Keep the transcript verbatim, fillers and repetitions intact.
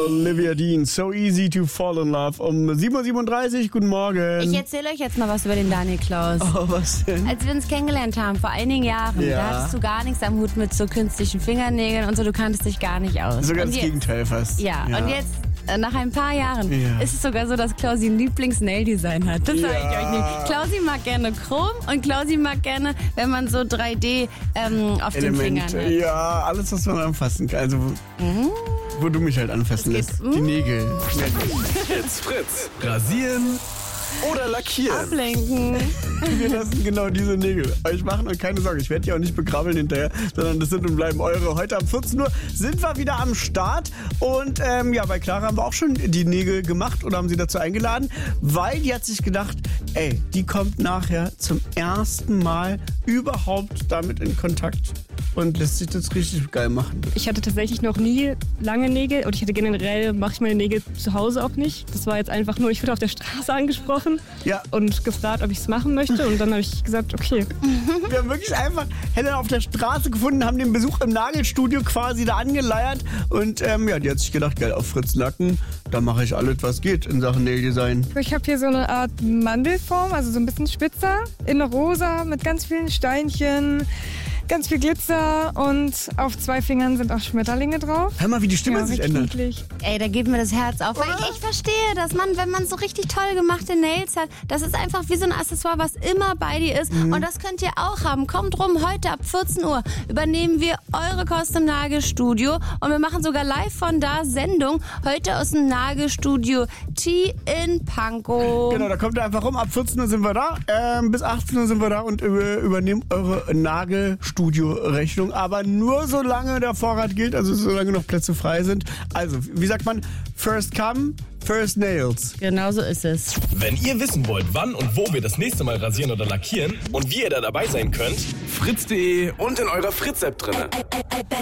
Olivia Dean, So Easy to Fall in Love. Um sieben Uhr siebenunddreißig, guten Morgen. Ich erzähle euch jetzt mal was über den Daniel Klaus. Oh, was denn? Als wir uns kennengelernt haben, vor einigen Jahren, Ja. da hattest du gar nichts am Hut mit so künstlichen Fingernägeln und so, du kanntest dich gar nicht aus. Sogar und das jetzt, Gegenteil fast. Ja, und jetzt, äh, nach ein paar Jahren, Ja. ist es sogar so, dass Klausi ein Lieblings-Nail-Design hat. Das sage ich Ja. euch nicht. Klausi mag gerne Chrom und Klausi mag gerne, wenn man so drei D ähm, auf den Fingern Elemente. hat. Ja, alles, was man anfassen kann. Also, Mhm. wo du mich halt anfassen Es lässt. geht- Die Nägel. It's Fritz. Rasieren oder lackieren? Ablenken. Wir lassen genau diese Nägel euch machen und keine Sorge, ich werde die auch nicht begrabbeln hinterher, sondern das sind und bleiben eure. Heute um vierzehn Uhr sind wir wieder am Start und ähm, ja, bei Clara haben wir auch schon die Nägel gemacht oder haben sie dazu eingeladen, weil die hat sich gedacht, ey, die kommt nachher zum ersten Mal überhaupt damit in Kontakt und lässt sich das richtig geil machen. Ich hatte tatsächlich noch nie lange Nägel und ich hatte generell, mache ich meine Nägel zu Hause auch nicht. Das war jetzt einfach nur, ich wurde auf der Straße angesprochen Ja. und gefragt, ob ich es machen möchte und dann habe ich gesagt, okay. Wir haben wirklich einfach Helen auf der Straße gefunden, haben den Besuch im Nagelstudio quasi da angeleiert und ähm, ja, die hat sich gedacht, geil, auf Fritz Nacken, da mache ich alles, was geht in Sachen Naildesign. Ich habe hier so eine Art Mandelform, also so ein bisschen spitzer, in rosa mit ganz vielen Steinchen, ganz viel Glitzer und auf zwei Fingern sind auch Schmetterlinge drauf. Hör mal, wie die Stimme Ja, sich richtig ändert. niedlich. Ey, da geht mir das Herz auf. Weil ich, ich verstehe, dass man, wenn man so richtig toll gemachte Nails hat, das ist einfach wie so ein Accessoire, was immer bei dir ist. Und das könnt ihr auch haben. Kommt rum, heute ab vierzehn Uhr übernehmen wir eure Custom Nagelstudio und wir machen sogar live von da Sendung. Heute aus dem Nagelstudio T in Pankow. Genau, da kommt ihr einfach rum. Ab vierzehn Uhr sind wir da, ähm, bis achtzehn Uhr sind wir da und über, übernehmen eure Nagelstudio-Rechnung. Aber nur solange der Vorrat gilt, also solange noch Plätze frei sind. Also, wie sagt man, first come, first nails. Genau so ist es. Wenn ihr wissen wollt, wann und wo wir das nächste Mal rasieren oder lackieren und wie ihr da dabei sein könnt, fritz punkt de und in eurer Fritz-App drinne.